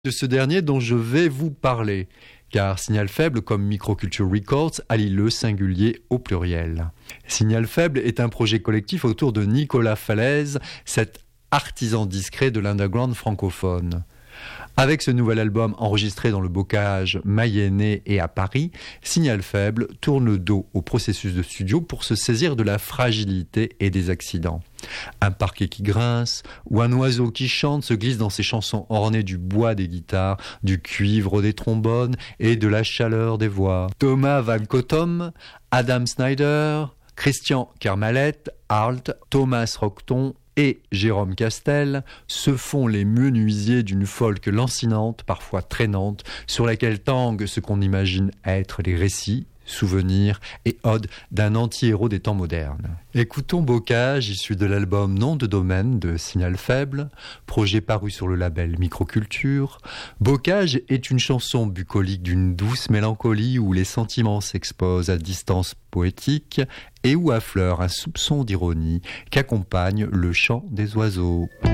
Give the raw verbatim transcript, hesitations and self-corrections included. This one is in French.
de ce dernier dont je vais vous parler, car Signal Faible, comme Microculture Records, allie le singulier au pluriel. Signal Faible est un projet collectif autour de Nicolas Falaise, cet artisan discret de l'underground francophone. Avec ce nouvel album enregistré dans le bocage mayennais et à Paris, Signal Faible tourne le dos au processus de studio pour se saisir de la fragilité et des accidents. Un parquet qui grince ou un oiseau qui chante se glisse dans ses chansons ornées du bois des guitares, du cuivre des trombones et de la chaleur des voix. Thomas Van Cottom, Adam Snyder, Christian Kermalet, Arlt, Thomas Rockton et Jérôme Castel se font les menuisiers d'une folk lancinante, parfois traînante, sur laquelle tanguent ce qu'on imagine être les récits, souvenirs et odes d'un anti-héros des temps modernes. Écoutons Bocage, issu de l'album Nom de domaine de Signal Faible, projet paru sur le label Microculture. Bocage est une chanson bucolique d'une douce mélancolie où les sentiments s'exposent à distance poétique et où affleure un soupçon d'ironie qu'accompagne le chant des oiseaux.